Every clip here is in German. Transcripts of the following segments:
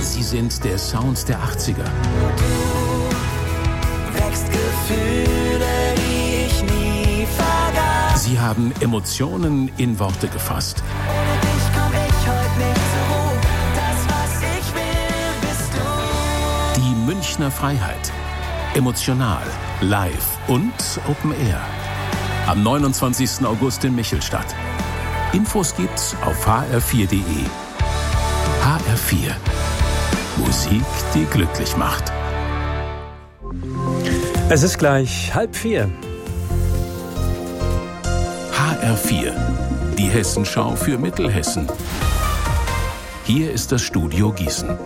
Sie sind der Sound der 80er. Du wächst Gefühle, die ich nie vergaß. Sie haben Emotionen in Worte gefasst. Ohne dich komm ich heute nicht zur Ruhe. Das, was ich will, bist du. Die Münchner Freiheit. Emotional, live und Open Air. Am 29. August in Michelstadt. Infos gibt's auf hr4.de. HR4. Musik, die glücklich macht. Es ist gleich 3:30. HR4. Die Hessenschau für Mittelhessen. Hier ist das Studio Gießen.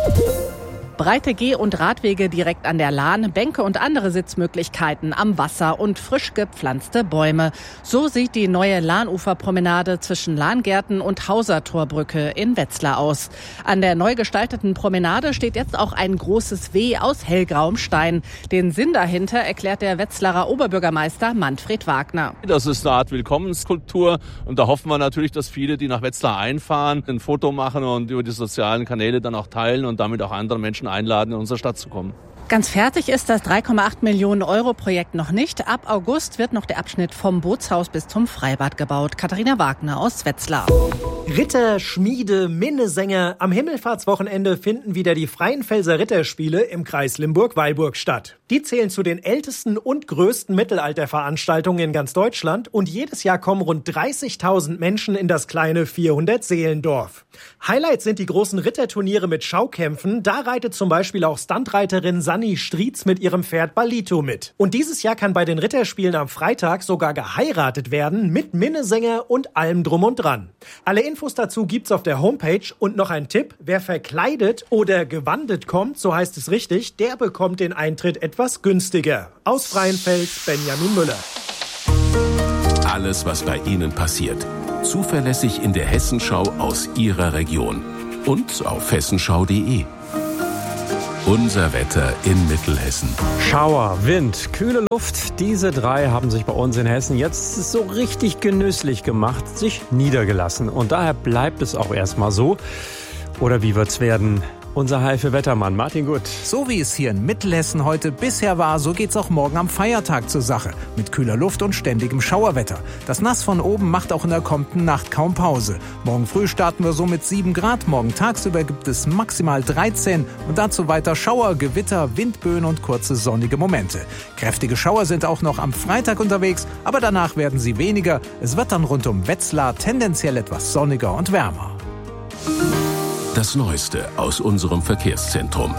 Breite Geh- und Radwege direkt an der Lahn, Bänke und andere Sitzmöglichkeiten am Wasser und frisch gepflanzte Bäume. So sieht die neue Lahnuferpromenade zwischen Lahngärten und Hausertorbrücke in Wetzlar aus. An der neu gestalteten Promenade steht jetzt auch ein großes W aus hellgrauem Stein. Den Sinn dahinter erklärt der Wetzlarer Oberbürgermeister Manfred Wagner. Das ist eine Art Willkommensskulptur und da hoffen wir natürlich, dass viele, die nach Wetzlar einfahren, ein Foto machen und über die sozialen Kanäle dann auch teilen und damit auch andere Menschen einladen, in unsere Stadt zu kommen. Ganz fertig ist das 3,8 Millionen Euro Projekt noch nicht. Ab August wird noch der Abschnitt vom Bootshaus bis zum Freibad gebaut. Katharina Wagner aus Wetzlar. Ritter, Schmiede, Minnesänger. Am Himmelfahrtswochenende finden wieder die Freienfelser Ritterspiele im Kreis Limburg-Weilburg statt. Die zählen zu den ältesten und größten Mittelalterveranstaltungen in ganz Deutschland und jedes Jahr kommen rund 30.000 Menschen in das kleine 400-Seelendorf. Highlights sind die großen Ritterturniere mit Schaukämpfen. Da reitet zum Beispiel auch Stuntreiterin Sanni Strietz mit ihrem Pferd Balito mit. Und dieses Jahr kann bei den Ritterspielen am Freitag sogar geheiratet werden mit Minnesänger und allem drum und dran. Alle Infos dazu gibt's auf der Homepage und noch ein Tipp: Wer verkleidet oder gewandet kommt, so heißt es richtig, der bekommt den Eintritt etwas günstiger. Aus Freienfels, Benjamin Müller. Alles, was bei Ihnen passiert. Zuverlässig in der Hessenschau aus Ihrer Region. Und auf hessenschau.de. Unser Wetter in Mittelhessen. Schauer, Wind, kühle Luft, diese drei haben sich bei uns in Hessen jetzt so richtig genüsslich gemacht, sich niedergelassen. Und daher bleibt es auch erstmal so. Oder wie wird's werden? Unser HR4-Wettermann Martin Gut. So wie es hier in Mittelhessen heute bisher war, so geht's auch morgen am Feiertag zur Sache. Mit kühler Luft und ständigem Schauerwetter. Das Nass von oben macht auch in der kommenden Nacht kaum Pause. Morgen früh starten wir so mit 7 Grad. Morgen tagsüber gibt es maximal 13 und dazu weiter Schauer, Gewitter, Windböen und kurze sonnige Momente. Kräftige Schauer sind auch noch am Freitag unterwegs, aber danach werden sie weniger. Es wird dann rund um Wetzlar tendenziell etwas sonniger und wärmer. Das Neueste aus unserem Verkehrszentrum.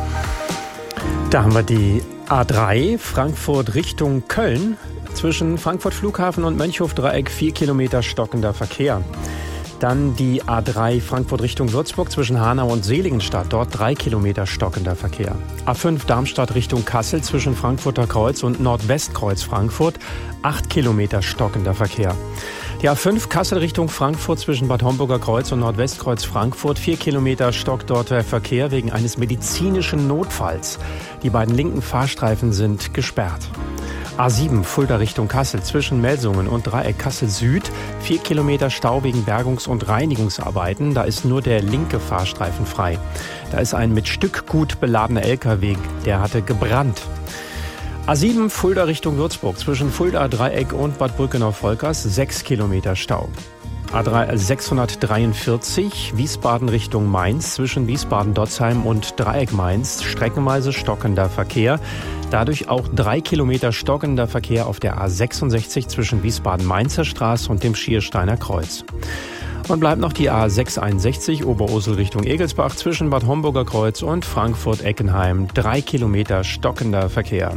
Da haben wir die A3 Frankfurt Richtung Köln. Zwischen Frankfurt Flughafen und Mönchhof-Dreieck 4 Kilometer stockender Verkehr. Dann die A3 Frankfurt Richtung Würzburg zwischen Hanau und Seligenstadt. Dort 3 Kilometer stockender Verkehr. A5 Darmstadt Richtung Kassel zwischen Frankfurter Kreuz und Nordwestkreuz Frankfurt. 8 Kilometer stockender Verkehr. Die A5 Kassel Richtung Frankfurt zwischen Bad Homburger Kreuz und Nordwestkreuz Frankfurt. 4 Kilometer stockt dort der Verkehr wegen eines medizinischen Notfalls. Die beiden linken Fahrstreifen sind gesperrt. A7 Fulda Richtung Kassel zwischen Melsungen und Dreieck Kassel Süd. 4 Kilometer Stau wegen Bergungs- und Reinigungsarbeiten. Da ist nur der linke Fahrstreifen frei. Da ist ein mit Stückgut beladener LKW, der hatte gebrannt. A7 Fulda Richtung Würzburg zwischen Fulda Dreieck und Bad Brückenau-Volkers 6 Kilometer Stau. A3 643 Wiesbaden Richtung Mainz zwischen Wiesbaden-Dotzheim und Dreieck Mainz streckenweise stockender Verkehr. Dadurch auch 3 Kilometer stockender Verkehr auf der A66 zwischen Wiesbaden-Mainzer Straße und dem Schiersteiner Kreuz. Und bleibt noch die A661 Oberursel Richtung Egelsbach zwischen Bad Homburger Kreuz und Frankfurt-Eckenheim. 3 Kilometer stockender Verkehr.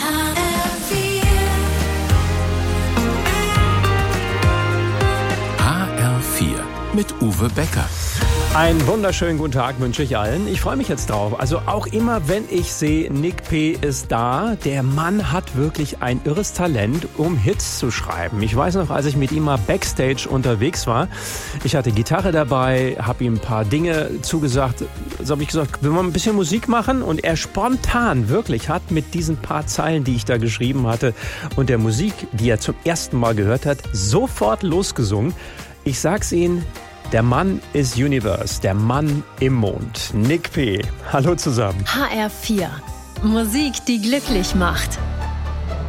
HR4 mit Uwe Becker. Einen wunderschönen guten Tag wünsche ich allen. Ich freue mich jetzt drauf. Also auch immer, wenn ich sehe, Nick P. ist da. Der Mann hat wirklich ein irres Talent, um Hits zu schreiben. Ich weiß noch, als ich mit ihm mal Backstage unterwegs war, ich hatte Gitarre dabei, habe ihm ein paar Dinge zugesagt. So habe ich gesagt, will man ein bisschen Musik machen? Und er spontan wirklich hat mit diesen paar Zeilen, die ich da geschrieben hatte und der Musik, die er zum ersten Mal gehört hat, sofort losgesungen. Ich sag's Ihnen, Der Mann ist Universe, der Mann im Mond. Nick P. Hallo zusammen. HR4. Musik, die glücklich macht.